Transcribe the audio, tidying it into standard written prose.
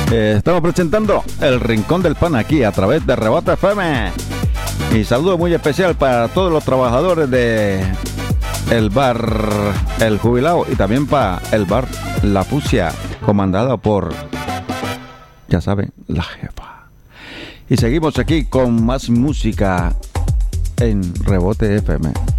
Estamos presentando El Rincón del Pan aquí a través de Rebote FM. Y saludo muy especial para todos los trabajadores de el bar El Jubilado y también para el bar La Fusia, comandado por, ya saben, la jefa. Y seguimos aquí con más música en Rebote FM.